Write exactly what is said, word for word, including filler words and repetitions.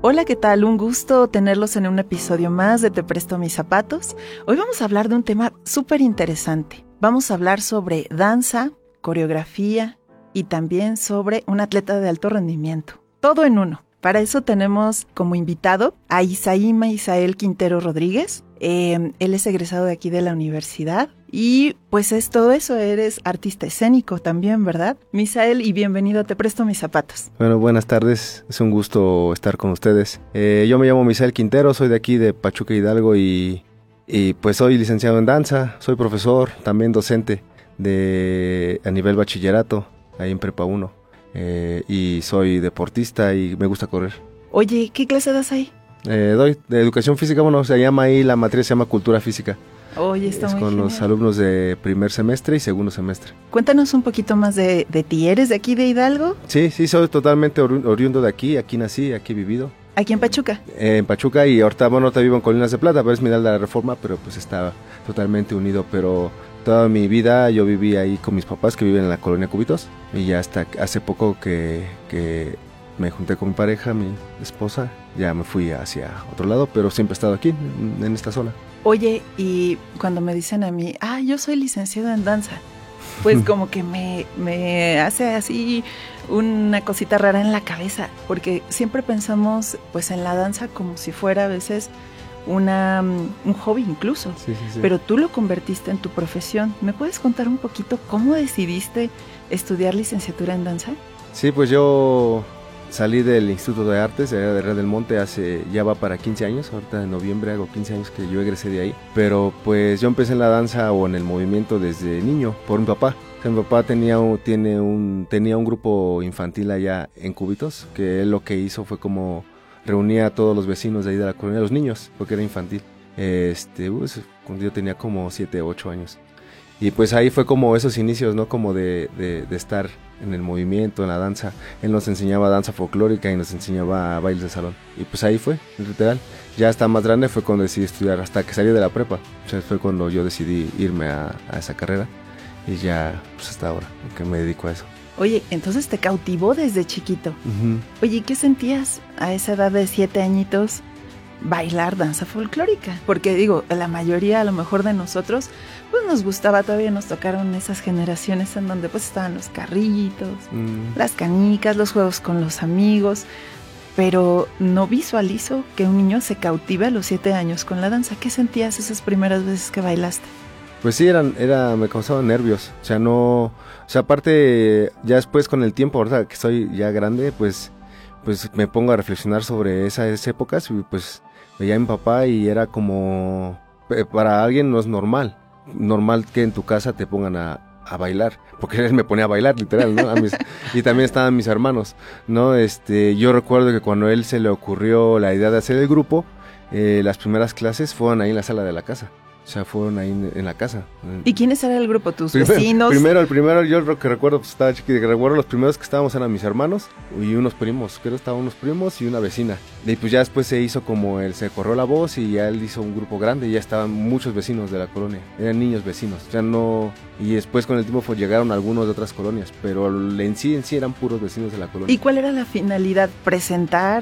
Hola, ¿qué tal? Un gusto tenerlos en un episodio más de Te Presto Mis Zapatos. Hoy vamos a hablar de un tema súper interesante. Vamos a hablar sobre danza, coreografía y también sobre un atleta de alto rendimiento. Todo en uno. Para eso tenemos como invitado a Isaíma Isael Quintero Rodríguez. Eh, él es egresado de aquí de la universidad y pues es todo eso, eres artista escénico también, ¿verdad? Misael, y bienvenido a Te Presto Mis Zapatos. Bueno, buenas tardes, es un gusto estar con ustedes. Eh, yo me llamo Misael Quintero, soy de aquí de Pachuca Hidalgo y, y pues soy licenciado en danza, soy profesor, también docente de a nivel bachillerato, ahí en Prepa uno. Eh, y soy deportista y me gusta correr. Oye, ¿qué clase das ahí? Eh, doy de educación física, bueno, se llama ahí, la materia se llama cultura física. Oye, está es muy con genial. Los alumnos de primer semestre y segundo semestre. Cuéntanos un poquito más de, de ti, ¿eres de aquí de Hidalgo? Sí, sí, soy totalmente ori- oriundo de aquí, aquí nací, aquí he vivido. ¿Aquí en Pachuca? Eh, en Pachuca y ahorita, bueno, ahorita vivo en Colinas de Plata, pero es Midal de la Reforma, pero pues está totalmente unido, pero toda mi vida yo viví ahí con mis papás que viven en la colonia Cubitos y ya hasta hace poco que, que me junté con mi pareja, mi esposa, ya me fui hacia otro lado, pero siempre he estado aquí, en, en esta zona. Oye, y cuando me dicen a mí, ah, yo soy licenciado en danza, pues como que me, me hace así una cosita rara en la cabeza, porque siempre pensamos pues en la danza como si fuera a veces una, un hobby incluso, Sí, sí, sí. pero tú lo convertiste en tu profesión. ¿Me puedes contar un poquito cómo decidiste estudiar licenciatura en danza? Sí, pues yo salí del Instituto de Artes de Real del Monte hace, ya va para quince años, ahorita en noviembre hago quince años que yo egresé de ahí, pero pues yo empecé en la danza o en el movimiento desde niño por mi papá. O sea, mi papá tenía un, tiene un, tenía un grupo infantil allá en Cubitos, que él lo que hizo fue como reunía a todos los vecinos de ahí de la colonia, los niños, porque era infantil, este, pues, cuando yo tenía como siete, ocho años. Y pues ahí fue como esos inicios, ¿no? Como de, de, de estar en el movimiento, en la danza. Él nos enseñaba danza folclórica y nos enseñaba bailes de salón. Y pues ahí fue, literal. Ya hasta más grande fue cuando decidí estudiar, hasta que salí de la prepa. O sea, fue cuando yo decidí irme a, a esa carrera. Y ya, pues hasta ahora, que me dedico a eso. Oye, entonces te cautivó desde chiquito. Uh-huh. Oye, ¿qué sentías a esa edad de siete añitos bailar danza folclórica? Porque digo, la mayoría a lo mejor de nosotros pues nos gustaba, todavía nos tocaron esas generaciones en donde pues estaban los carritos, mm. las canicas, los juegos con los amigos, pero no visualizo que un niño se cautive a los siete años con la danza. ¿Qué sentías esas primeras veces que bailaste? Pues sí, eran, era, me causaban nervios, o sea, no, o sea, aparte, ya después con el tiempo, ahorita que soy ya grande, pues, pues me pongo a reflexionar sobre esas épocas y pues veía a mi papá y era como, para alguien no es normal, normal que en tu casa te pongan a, a bailar, porque él me ponía a bailar, literal, ¿no? A mis, y también estaban mis hermanos, ¿no? Este, yo recuerdo que cuando a él se le ocurrió la idea de hacer el grupo, eh, las primeras clases fueron ahí en la sala de la casa. O sea, fueron ahí en, en la casa. ¿Y quiénes eran el grupo? ¿Tus primero, vecinos? Primero, el primero, yo lo que recuerdo, pues estaba chiquito, que recuerdo los primeros que estábamos eran mis hermanos y unos primos, creo que estaban unos primos y una vecina. Y pues ya después se hizo como él, se corrió la voz y ya él hizo un grupo grande y ya estaban muchos vecinos de la colonia, eran niños vecinos, o sea, no... Y después con el tiempo pues, llegaron algunos de otras colonias, pero en sí, en sí eran puros vecinos de la colonia. ¿Y cuál era la finalidad? ¿Presentar